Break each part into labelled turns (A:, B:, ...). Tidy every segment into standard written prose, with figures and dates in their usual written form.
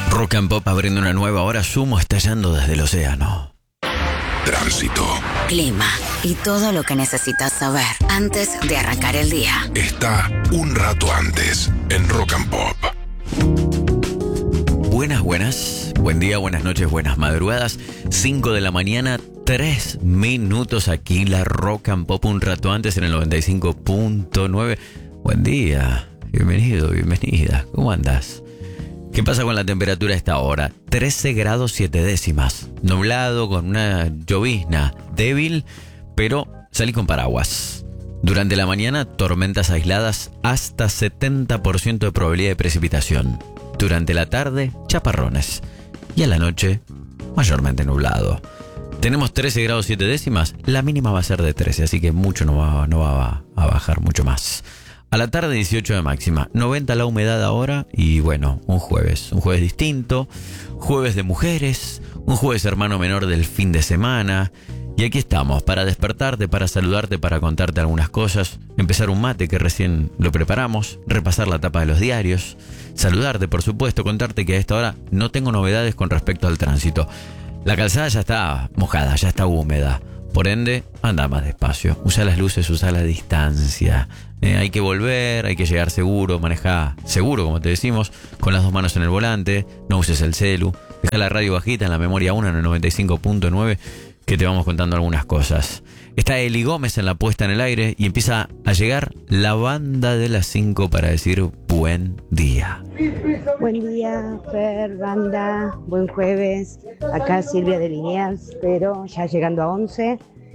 A: Rock and Pop abriendo una nueva hora, Sumo estallando desde el océano.
B: Tránsito.
C: Clima y todo lo que necesitas saber antes de arrancar el día.
B: Está un rato antes en Rock and Pop.
A: Buenas. Buen día, buenas noches, buenas madrugadas. 5 de la mañana, 3 minutos aquí, la Rock and Pop un rato antes en el 95.9. Buen día, bienvenido, bienvenida. ¿Cómo andas? ¿Qué pasa con la temperatura a esta hora? 13 grados 7 décimas. Nublado con una llovizna débil, pero salí con paraguas. Durante la mañana, tormentas aisladas hasta 70% de probabilidad de precipitación. Durante la tarde, chaparrones. Y a la noche, mayormente nublado. Tenemos 13 grados 7 décimas. La mínima va a ser de 13, así que mucho no va a bajar mucho más. A la tarde 18 de máxima, 90 la humedad ahora y bueno, un jueves distinto, jueves de mujeres, un jueves hermano menor del fin de semana. Y aquí estamos, para despertarte, para saludarte, para contarte algunas cosas, empezar un mate que recién lo preparamos, repasar la tapa de los diarios, saludarte por supuesto, contarte que a esta hora no tengo novedades con respecto al tránsito. La calzada ya está mojada, ya está húmeda. Por ende, anda más despacio, usa las luces, usa la distancia. Hay que volver, hay que llegar seguro, maneja seguro, como te decimos, con las dos manos en el volante, no uses el celu, deja la radio bajita en la memoria 1 en el 95.9, que te vamos contando algunas cosas. Está Eli Gómez en la puesta en el aire y empieza a llegar la banda de las 5 para decir buen día.
D: Buen día, Fer, banda, buen jueves. Acá Silvia de Liniers, pero ya llegando a 11.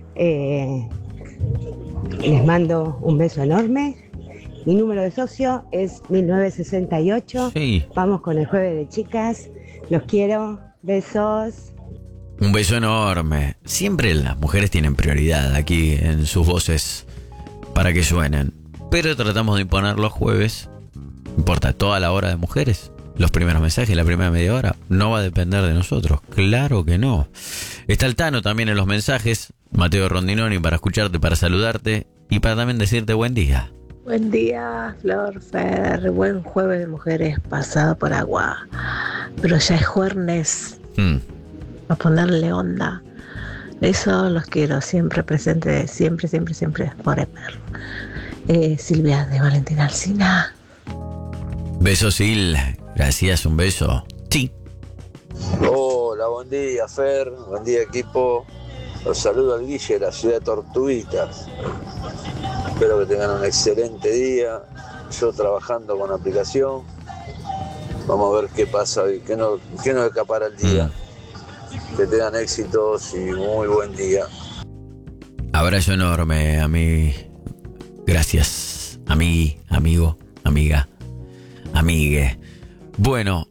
D: Les mando un beso enorme. Mi número de socio es 1968.
A: Sí.
D: Vamos con el jueves de chicas. Los quiero. Besos.
A: Un beso enorme. Siempre las mujeres tienen prioridad aquí en sus voces para que suenen. Pero tratamos de imponer los jueves. No importa, toda la hora de mujeres. Los primeros mensajes, la primera media hora, no va a depender de nosotros. Claro que no. Está el Tano también en los mensajes. Mateo Rondinoni para escucharte, para saludarte y para también decirte buen día.
E: Buen día, Flor, Fer. Buen jueves de mujeres pasado por agua. Pero ya es jueves. A ponerle onda. Eso los quiero siempre presente, siempre, forever. Silvia de Valentina Alsina.
A: Beso, Sil. Gracias, un beso. Sí.
F: Hola, buen día, Fer. Buen día, equipo. Los saludo al Guille de la ciudad de Tortuguitas. Espero que tengan un excelente día. Yo trabajando con aplicación. Vamos a ver qué pasa hoy, qué nos escapara el día. Que tengan éxitos y muy buen día.
A: Abrazo enorme, gracias, amigo, amiga, amigue. Bueno,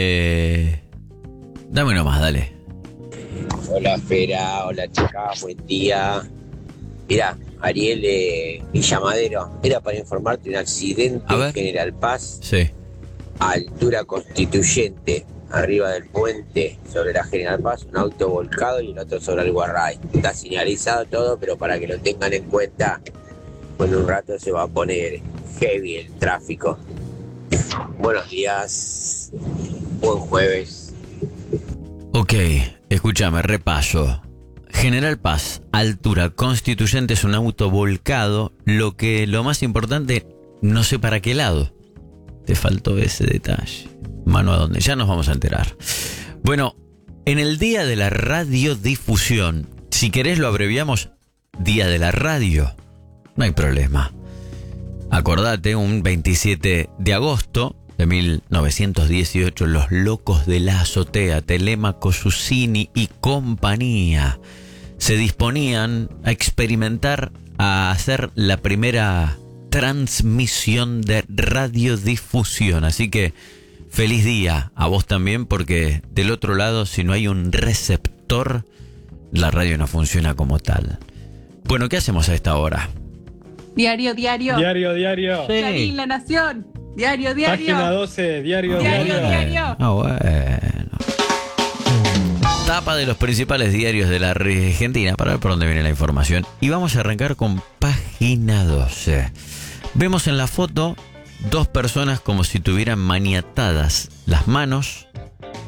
A: dame uno más, dale.
G: Hola Fera, hola chicas, buen día. Mirá, Ariel Villamadero, era para informarte un accidente en General Paz.
A: Sí.
G: Altura Constituyente, arriba del puente sobre la General Paz, un auto volcado y el otro sobre el Guarray. Está señalizado todo, pero para que lo tengan en cuenta, en un rato se va a poner heavy el tráfico. Buenos días, buen jueves.
A: Ok, escúchame, repaso. General Paz, altura Constituyente, es un auto volcado. Lo más importante, no sé para qué lado. Te faltó ese detalle. Mano a dónde, ya nos vamos a enterar. Bueno, en el día de la radiodifusión, si querés lo abreviamos, Día de la Radio, no hay problema. Acordate, un 27 de agosto de 1918, los locos de la azotea, Telemaco, Susini y compañía, se disponían a experimentar, a hacer la primera transmisión de radiodifusión. Así que feliz día a vos también, porque del otro lado, si no hay un receptor, la radio no funciona como tal. Bueno, ¿qué hacemos a esta hora?
H: Diario.
I: Sí.
H: Clarín, La Nación. Diario.
I: Página 12, diario.
A: Ah, bueno. Tapa de los principales diarios de la Argentina para ver por dónde viene la información. Y vamos a arrancar con página 12. Vemos en la foto dos personas como si tuvieran maniatadas las manos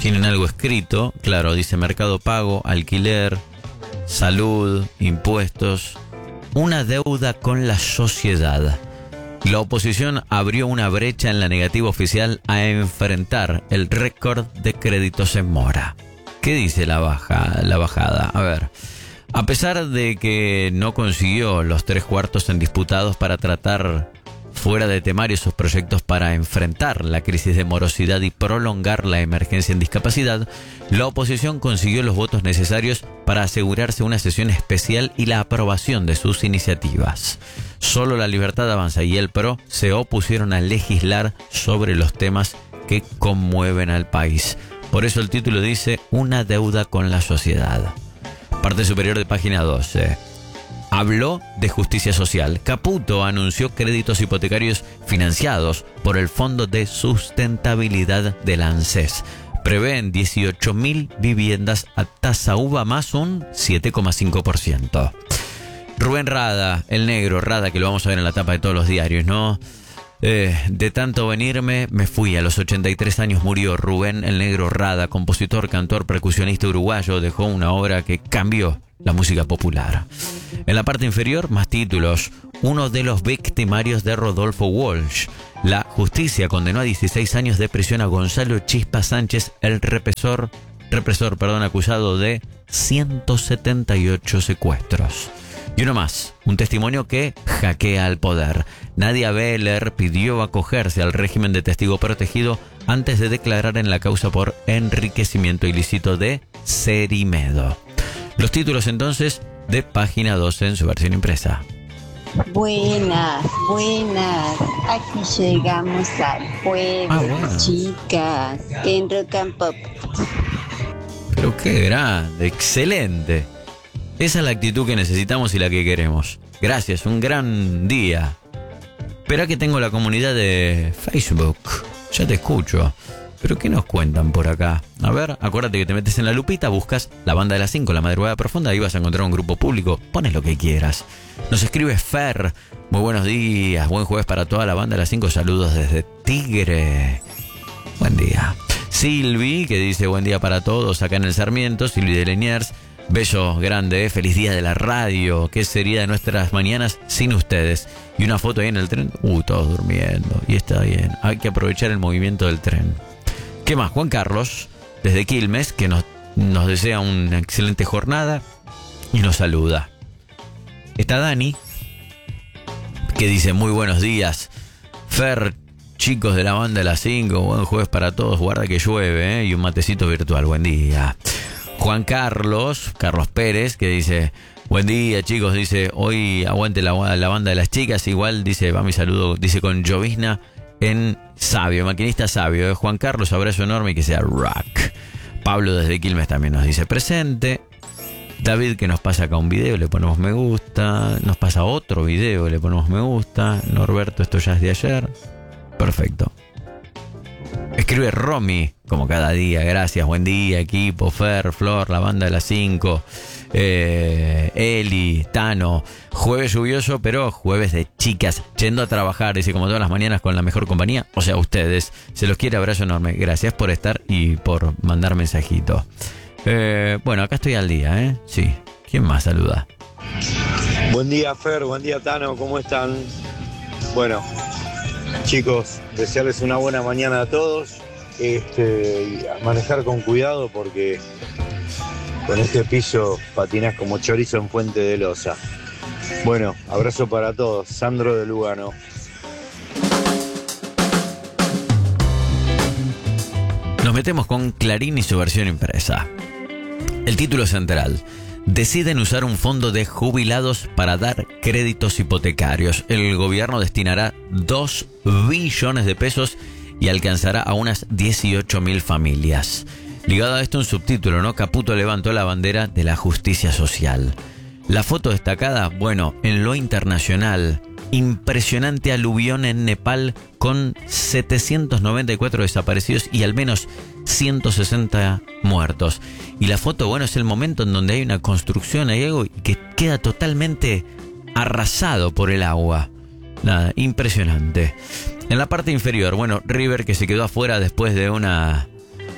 A: tienen algo escrito, claro, dice mercado pago, alquiler, salud, impuestos, una deuda con la sociedad. La oposición abrió una brecha en la negativa oficial a enfrentar el récord de créditos en mora. ¿Qué dice la bajada? A ver, a pesar de que no consiguió los 3/4 en disputados para tratar fuera de temario sus proyectos para enfrentar la crisis de morosidad y prolongar la emergencia en discapacidad, la oposición consiguió los votos necesarios para asegurarse una sesión especial y la aprobación de sus iniciativas. Solo La Libertad Avanza y el PRO se opusieron a legislar sobre los temas que conmueven al país. Por eso el título dice una deuda con la sociedad. Parte superior de página 12. Habló de justicia social. Caputo anunció créditos hipotecarios financiados por el Fondo de Sustentabilidad del ANSES. Prevén 18.000 viviendas a tasa uva más un 7,5%. Rubén Rada, el negro Rada, que lo vamos a ver en la tapa de todos los diarios, ¿no? De tanto venirme, me fui. A los 83 años murió Rubén el negro Rada, compositor, cantor, percusionista uruguayo. Dejó una obra que cambió la música popular. En la parte inferior, más títulos. Uno de los victimarios de Rodolfo Walsh. La justicia condenó a 16 años de prisión a Gonzalo Chispa Sánchez, el represor, acusado de 178 secuestros. Y uno más, un testimonio que hackea al poder. Nadia Beller pidió acogerse al régimen de testigo protegido antes de declarar en la causa por enriquecimiento ilícito de Cerimedo. Los títulos entonces de página 12 en su versión impresa.
J: Buenas. Aquí llegamos al jueves, chicas, en Rock and Pop.
A: Pero qué grande, excelente. Esa es la actitud que necesitamos y la que queremos. Gracias, un gran día. Espera que tengo la comunidad de Facebook. Ya te escucho. ¿Pero qué nos cuentan por acá? A ver, acuérdate que te metes en la lupita, buscas la banda de las 5, la madrugada profunda, ahí vas a encontrar un grupo público, pones lo que quieras. Nos escribe Fer, muy buenos días, buen jueves para toda la banda de las 5, saludos desde Tigre. Buen día. Silvi, que dice buen día para todos acá en el Sarmiento, Silvi de Liniers, beso grande, feliz día de la radio, ¿qué sería de nuestras mañanas sin ustedes? Y una foto ahí en el tren, todos durmiendo, y está bien, hay que aprovechar el movimiento del tren. ¿Qué más? Juan Carlos, desde Quilmes, que nos desea una excelente jornada y nos saluda. Está Dani, que dice muy buenos días. Fer, chicos de la banda de las 5, buen jueves para todos, guarda que llueve, y un matecito virtual, buen día. Juan Carlos Pérez, que dice, buen día chicos, dice, hoy aguante la banda de las chicas, igual, dice, va mi saludo, dice con llovizna en Sabio, maquinista Sabio. Juan Carlos, abrazo enorme y que sea rock. Pablo desde Quilmes también nos dice presente. David, que nos pasa acá un video, le ponemos me gusta. Nos pasa otro video, le ponemos me gusta. Norberto, esto ya es de ayer. Perfecto. Escribe Romy, como cada día, gracias, buen día equipo, Fer, Flor, la banda de las 5, Eli, Tano, jueves lluvioso, pero jueves de chicas, yendo a trabajar, dice, como todas las mañanas con la mejor compañía, o sea, ustedes, se los quiere, abrazo enorme, gracias por estar y por mandar mensajito. Bueno, acá estoy al día, sí, ¿quién más saluda?
K: Buen día Fer, buen día Tano, ¿cómo están? Bueno, chicos, desearles una buena mañana a todos, y a manejar con cuidado porque con este piso patinás como chorizo en Fuente de Loza. Bueno, abrazo para todos, Sandro de Lugano.
A: Nos metemos con Clarín y su versión impresa. El título central: deciden usar un fondo de jubilados para dar créditos hipotecarios. El gobierno destinará 2 billones de pesos y alcanzará a unas 18.000 familias. Ligado a esto un subtítulo, ¿no? Caputo levantó la bandera de la justicia social. La foto destacada, bueno, en lo internacional, impresionante aluvión en Nepal con 794 desaparecidos y al menos 160 muertos. Y la foto, bueno, es el momento en donde hay una construcción, hay algo que queda totalmente arrasado por el agua. Nada, impresionante. En la parte inferior, bueno, River, que se quedó afuera después de una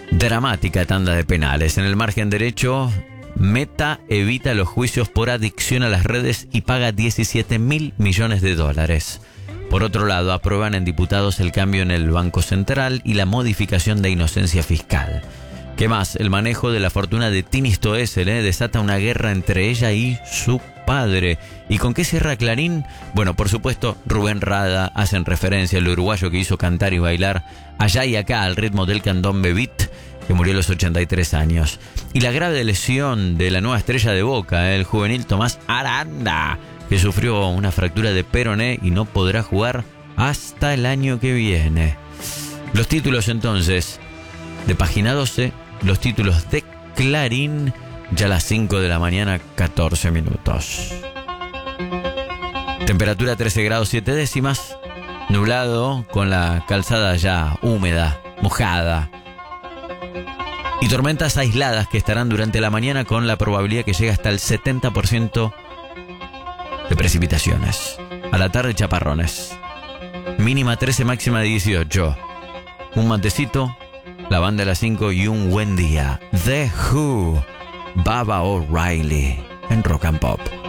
A: Dramática tanda de penales. En el margen derecho, Meta evita los juicios por adicción a las redes y paga 17.000 millones de dólares. Por otro lado, aprueban en diputados el cambio en el Banco Central y la modificación de inocencia fiscal. ¿Qué más? El manejo de la fortuna de Tini Stoessel desata una guerra entre ella y su padre. ¿Y con qué cierra Clarín? Bueno, por supuesto, Rubén Rada hacen referencia al uruguayo que hizo cantar y bailar allá y acá al ritmo del candombe beat, que murió a los 83 años. Y la grave lesión de la nueva estrella de Boca, el juvenil Tomás Aranda, que sufrió una fractura de peroné y no podrá jugar hasta el año que viene. Los títulos entonces, de Página 12, los títulos de Clarín, ya a las 5 de la mañana, 14 minutos. Temperatura 13 grados 7 décimas, nublado con la calzada ya húmeda, mojada. Y tormentas aisladas que estarán durante la mañana con la probabilidad que llega hasta el 70% de precipitaciones. A la tarde chaparrones. Mínima 13, máxima de 18. Un mantecito, la banda de las 5 y un buen día. The Who, Baba O'Reilly en Rock and Pop.